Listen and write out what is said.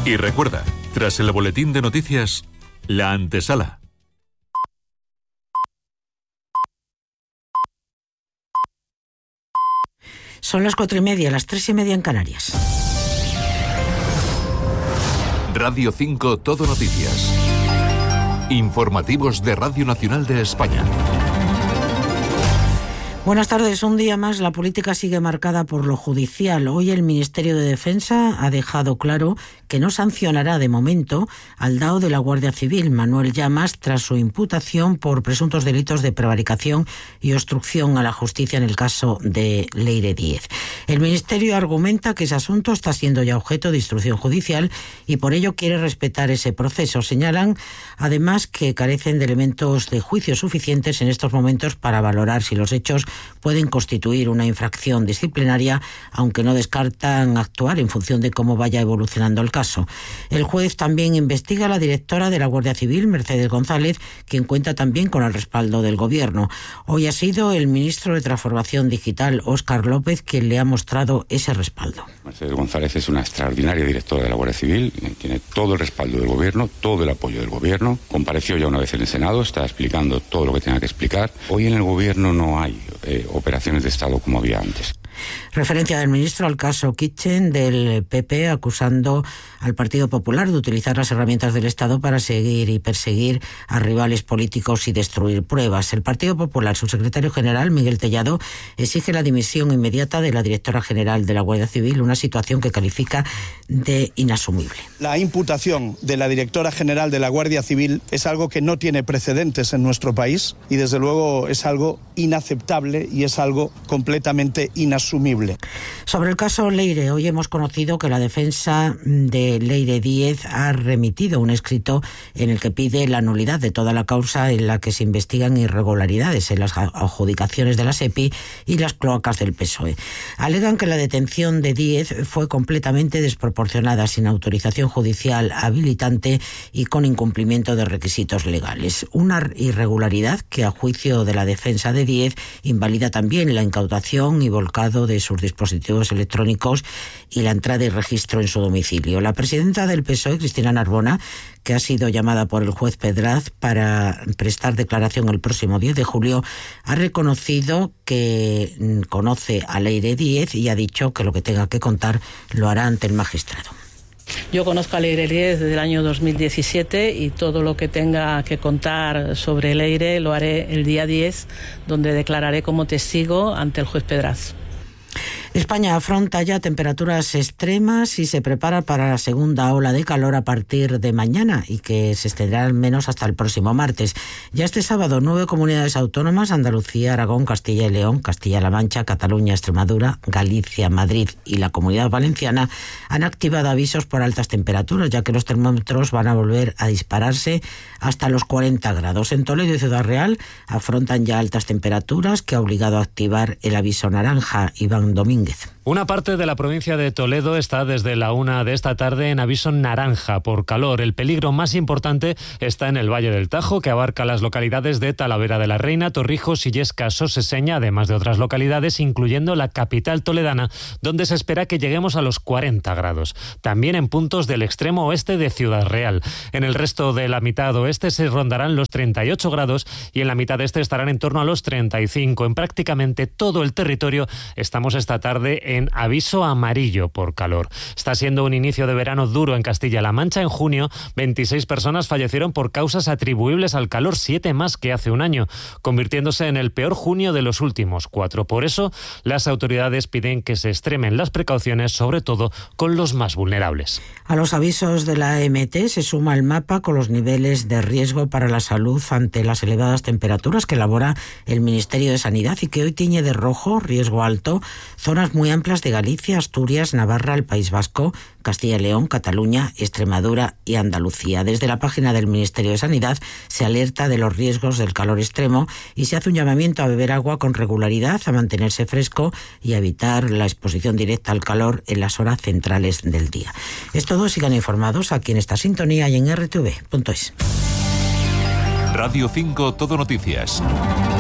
Y recuerda, tras el boletín de noticias, la antesala. Son las 4:30, las 3:30 en Canarias. Radio 5 Todo Noticias. Informativos de Radio Nacional de España. Buenas tardes. Un día más la política sigue marcada por lo judicial. Hoy el Ministerio de Defensa ha dejado claro que no sancionará de momento al DAO de la Guardia Civil, Manuel Llamas, tras su imputación por presuntos delitos de prevaricación y obstrucción a la justicia en el caso de Leire Díez. El Ministerio argumenta que ese asunto está siendo ya objeto de instrucción judicial y por ello quiere respetar ese proceso. Señalan además que carecen de elementos de juicio suficientes en estos momentos para valorar si los hechos pueden constituir una infracción disciplinaria, aunque no descartan actuar en función de cómo vaya evolucionando el caso. El juez también investiga a la directora de la Guardia Civil, Mercedes González, quien cuenta también con el respaldo del Gobierno. Hoy ha sido el ministro de Transformación Digital, Óscar López, quien le ha mostrado ese respaldo. Mercedes González es una extraordinaria directora de la Guardia Civil, tiene todo el respaldo del Gobierno, todo el apoyo del Gobierno. Compareció ya una vez en el Senado, está explicando todo lo que tenga que explicar. Hoy en el Gobierno no hay operaciones de Estado como había antes. Referencia del ministro al caso Kitchen del PP, acusando al Partido Popular de utilizar las herramientas del Estado para seguir y perseguir a rivales políticos y destruir pruebas. El Partido Popular, su secretario general, Miguel Tellado, exige la dimisión inmediata de la directora general de la Guardia Civil, una situación que califica de inasumible. La imputación de la directora general de la Guardia Civil es algo que no tiene precedentes en nuestro país y desde luego es algo inaceptable y es algo completamente inasumible. Sobre el caso Leire, hoy hemos conocido que la defensa de Leire Díez ha remitido un escrito en el que pide la nulidad de toda la causa en la que se investigan irregularidades en las adjudicaciones de la SEPI y las cloacas del PSOE. Alegan que la detención de Díez fue completamente desproporcionada, sin autorización judicial habilitante y con incumplimiento de requisitos legales. Una irregularidad que, a juicio de la defensa de Díez, invalida también la incautación y volcado de sus dispositivos electrónicos y la entrada y registro en su domicilio. La presidenta del PSOE, Cristina Narbona, que ha sido llamada por el juez Pedraz para prestar declaración el próximo 10 de julio, ha reconocido que conoce a Leire Díez y ha dicho que lo que tenga que contar lo hará ante el magistrado. Yo conozco a Leire Díez desde el año 2017 y todo lo que tenga que contar sobre Leire lo haré el día 10, donde declararé como testigo ante el juez Pedraz. España afronta ya temperaturas extremas y se prepara para la segunda ola de calor a partir de mañana y que se extenderá al menos hasta el próximo martes. Ya este sábado, 9 comunidades autónomas, Andalucía, Aragón, Castilla y León, Castilla-La Mancha, Cataluña, Extremadura, Galicia, Madrid y la Comunidad Valenciana han activado avisos por altas temperaturas, ya que los termómetros van a volver a dispararse hasta los 40 grados. En Toledo y Ciudad Real afrontan ya altas temperaturas que ha obligado a activar el aviso naranja. Iván Domínguez. Una parte de la provincia de Toledo está desde la 1 de esta tarde en aviso naranja por calor. El peligro más importante está en el Valle del Tajo, que abarca las localidades de Talavera de la Reina, Torrijos, Illescas, Soseseña, además de otras localidades, incluyendo la capital toledana, donde se espera que lleguemos a los 40 grados. También en puntos del extremo oeste de Ciudad Real. En el resto de la mitad oeste se rondarán los 38 grados y en la mitad este estarán en torno a los 35. En prácticamente todo el territorio estamos esta tarde en aviso amarillo por calor. Está siendo un inicio de verano duro en Castilla-La Mancha. En junio, 26 personas fallecieron por causas atribuibles al calor, 7 más que hace un año, convirtiéndose en el peor junio de los últimos 4. Por eso, las autoridades piden que se extremen las precauciones, sobre todo con los más vulnerables. A los avisos de la AEMT se suma el mapa con los niveles de riesgo para la salud ante las elevadas temperaturas que elabora el Ministerio de Sanidad y que hoy tiñe de rojo, riesgo alto, zonas muy amplias de Galicia, Asturias, Navarra, el País Vasco, Castilla y León, Cataluña, Extremadura y Andalucía. Desde la página del Ministerio de Sanidad se alerta de los riesgos del calor extremo y se hace un llamamiento a beber agua con regularidad, a mantenerse fresco y a evitar la exposición directa al calor en las horas centrales del día. Es todo, sigan informados aquí en esta sintonía y en rtv.es. Radio 5 Todo Noticias.